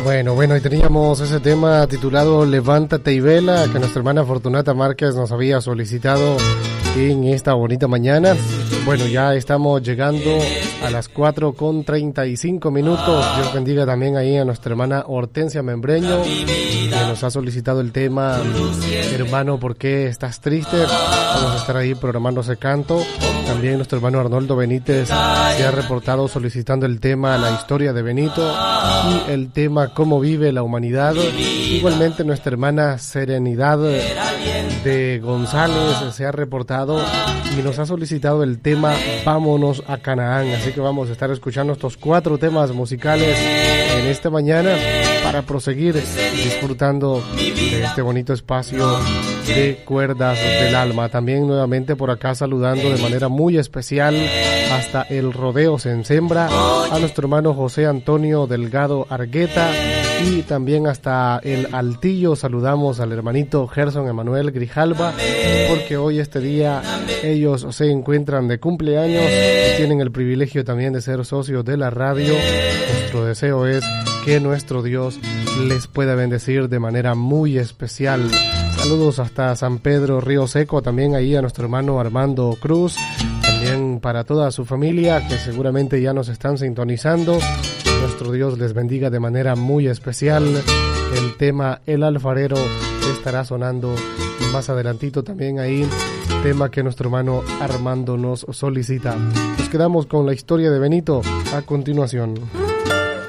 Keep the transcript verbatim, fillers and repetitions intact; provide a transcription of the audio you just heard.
Bueno, bueno, y teníamos ese tema titulado Levántate y Vela, que nuestra hermana Fortunata Márquez nos había solicitado en esta bonita mañana. Bueno, ya estamos llegando a las cuatro con treinta y cinco minutos. Dios bendiga también ahí a nuestra hermana Hortensia Membreño, que nos ha solicitado el tema Hermano, ¿por qué estás triste? Vamos a estar ahí programando ese canto. También nuestro hermano Arnoldo Benítez se ha reportado solicitando el tema La historia de Benito y el tema Cómo vive la humanidad. Igualmente nuestra hermana Serenidad de González se ha reportado y nos ha solicitado el tema Vámonos a Canaán. Así que vamos a estar escuchando estos cuatro temas musicales en esta mañana para proseguir disfrutando de este bonito espacio de Cuerdas del Alma. También nuevamente por acá saludando de manera muy especial hasta el Rodeo Sensembra a nuestro hermano José Antonio Delgado Argueta, y también hasta el Altillo saludamos al hermanito Gerson Emanuel Grijalva, porque hoy este día ellos se encuentran de cumpleaños y tienen el privilegio también de ser socios de la radio. Nuestro deseo es que nuestro Dios les pueda bendecir de manera muy especial. Saludos hasta San Pedro Río Seco, también ahí a nuestro hermano Armando Cruz, también para toda su familia que seguramente ya nos están sintonizando. Nuestro Dios les bendiga de manera muy especial. El tema El Alfarero estará sonando más adelantito también ahí, tema que nuestro hermano Armando nos solicita. Nos quedamos con la historia de Benito a continuación.